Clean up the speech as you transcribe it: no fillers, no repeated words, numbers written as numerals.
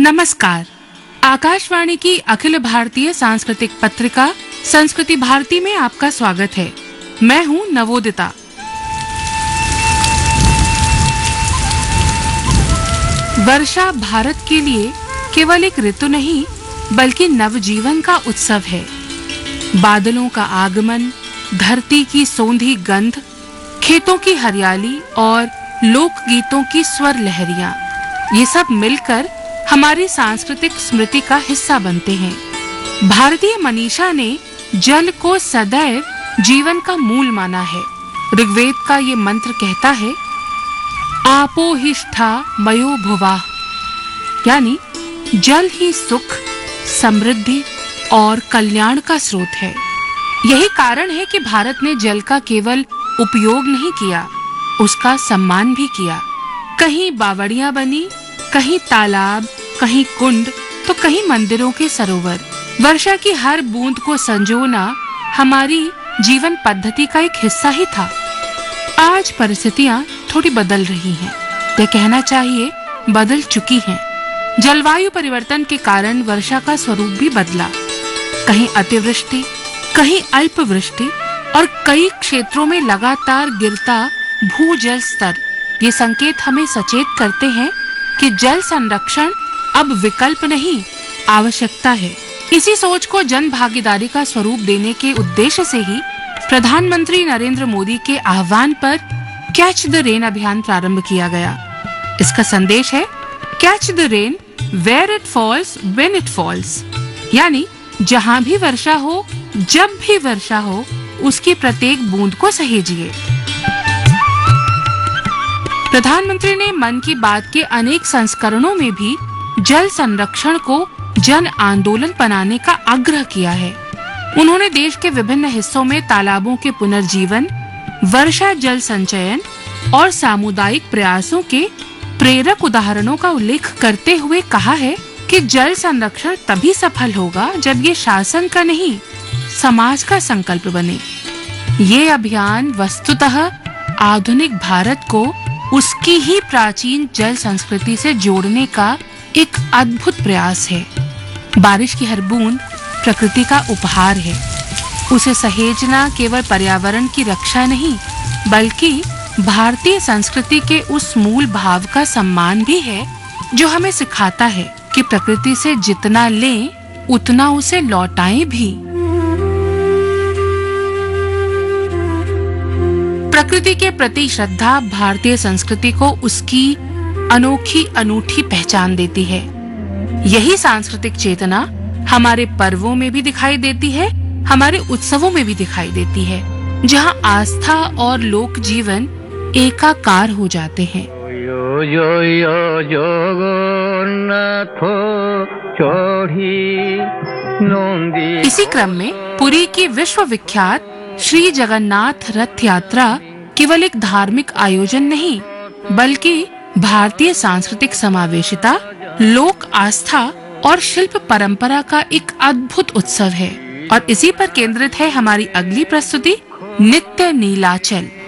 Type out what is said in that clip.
नमस्कार। आकाशवाणी की अखिल भारतीय सांस्कृतिक पत्रिका संस्कृति भारती में आपका स्वागत है। मैं हूं नवोदिता। वर्षा भारत के लिए केवल एक ऋतु नहीं बल्कि नवजीवन का उत्सव है। बादलों का आगमन, धरती की सौंधी गंध, खेतों की हरियाली और लोकगीतों की स्वर लहरियां, ये सब मिलकर हमारी सांस्कृतिक स्मृति का हिस्सा बनते हैं। भारतीय मनीषा ने जल को सदैव जीवन का मूल माना है। ऋग्वेद का ये मंत्र कहता है, आपो हिष्ठा मयो भुवा, यानी जल ही सुख, समृद्धि और कल्याण का स्रोत है। यही कारण है कि भारत ने जल का केवल उपयोग नहीं किया, उसका सम्मान भी किया। कहीं बावड़ियां बनी, कहीं तालाब, कहीं कुंड, तो कहीं मंदिरों के सरोवर। वर्षा की हर बूंद को संजोना हमारी जीवन पद्धति का एक हिस्सा ही था। आज परिस्थितियां थोड़ी बदल रही हैं, या कहना चाहिए बदल चुकी हैं। जलवायु परिवर्तन के कारण वर्षा का स्वरूप भी बदला। कहीं अतिवृष्टि, कहीं अल्पवृष्टि और कई क्षेत्रों में लगातार गिरता भूजल स्तर, ये संकेत हमें सचेत करते हैं कि जल संरक्षण अब विकल्प नहीं, आवश्यकता है। इसी सोच को जन भागीदारी का स्वरूप देने के उद्देश्य से ही प्रधानमंत्री नरेंद्र मोदी के आह्वान पर कैच द रेन अभियान प्रारंभ किया गया। इसका संदेश है, catch the rain where it falls when it falls, यानी जहां भी वर्षा हो, जब भी वर्षा हो, उसकी प्रत्येक बूंद को सहेजिए। प्रधानमंत्री ने मन की बात के अनेक संस्करणों में भी जल संरक्षण को जन आंदोलन बनाने का आग्रह किया है। उन्होंने देश के विभिन्न हिस्सों में तालाबों के पुनर्जीवन, वर्षा जल संचयन और सामुदायिक प्रयासों के प्रेरक उदाहरणों का उल्लेख करते हुए कहा है कि जल संरक्षण तभी सफल होगा जब ये शासन का नहीं, समाज का संकल्प बने। ये अभियान वस्तुतः आधुनिक भारत को उसकी ही प्राचीन जल संस्कृति से जोड़ने का एक अद्भुत प्रयास है। बारिश की हर बूंद प्रकृति का उपहार है। उसे सहेजना केवल पर्यावरण की रक्षा नहीं, बल्कि भारतीय संस्कृति के उस मूल भाव का सम्मान भी है जो हमें सिखाता है कि प्रकृति से जितना लें उतना उसे लौटाएं भी। प्रकृति के प्रति श्रद्धा भारतीय संस्कृति को उसकी अनोखी अनूठी पहचान देती है। यही सांस्कृतिक चेतना हमारे पर्वों में भी दिखाई देती है, हमारे उत्सवों में भी दिखाई देती है, जहां आस्था और लोक जीवन एकाकार हो जाते हैं। इसी क्रम में पुरी की विश्व विख्यात श्री जगन्नाथ रथ यात्रा केवल एक धार्मिक आयोजन नहीं, बल्कि भारतीय सांस्कृतिक समावेशिता, लोक आस्था और शिल्प परंपरा का एक अद्भुत उत्सव है। और इसी पर केंद्रित है हमारी अगली प्रस्तुति, नित्य नीलाचल।